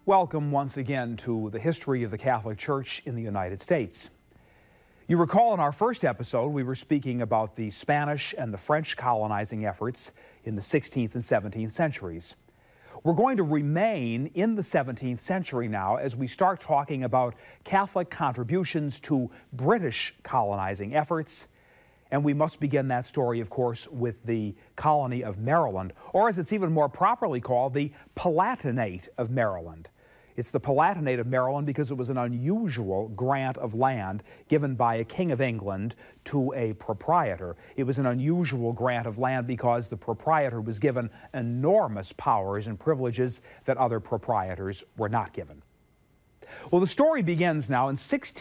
Welcome once again to the history of the Catholic Church in the United States. You recall in our first episode we were speaking about the Spanish and the French colonizing efforts in the 16th and 17th centuries. We're going to remain in the 17th century now as we start talking about Catholic contributions to British colonizing efforts. And we must begin that story, of course, with the colony of Maryland, or as it's even more properly called, the Palatinate of Maryland. It's the Palatinate of Maryland because it was an unusual grant of land given by a king of England to a proprietor. It was an unusual grant of land because the proprietor was given enormous powers and privileges that other proprietors were not given. Well, the story begins now in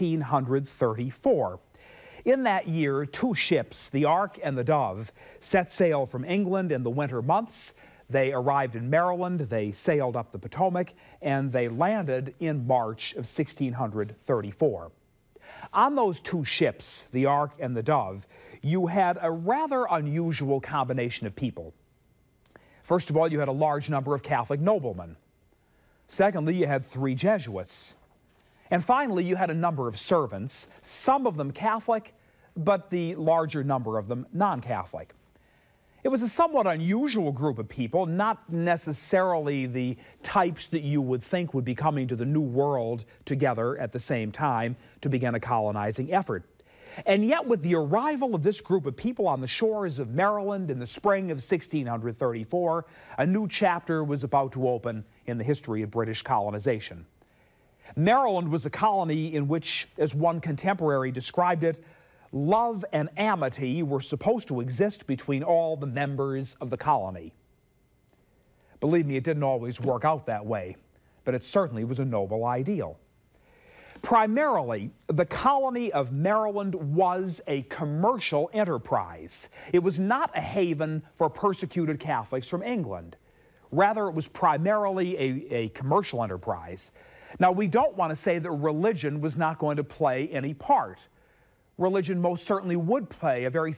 1634. In that year, two ships, the Ark and the Dove, set sail from England in the winter months. They arrived in Maryland, they sailed up the Potomac, and they landed in March of 1634. On those two ships, the Ark and the Dove, you had a rather unusual combination of people. First of all, you had a large number of Catholic noblemen. Secondly, you had 3 Jesuits. And finally, you had a number of servants, some of them Catholic, but the larger number of them non-Catholic. It was a somewhat unusual group of people, not necessarily the types that you would think would be coming to the New World together at the same time to begin a colonizing effort. And yet, with the arrival of this group of people on the shores of Maryland in the spring of 1634, a new chapter was about to open in the history of British colonization. Maryland was a colony in which, as one contemporary described it, love and amity were supposed to exist between all the members of the colony. Believe me, it didn't always work out that way, but it certainly was a noble ideal. Primarily, the colony of Maryland was a commercial enterprise. It was not a haven for persecuted Catholics from England. Rather, it was primarily a commercial enterprise. Now, we don't want to say that religion was not going to play any part. Religion most certainly would play a very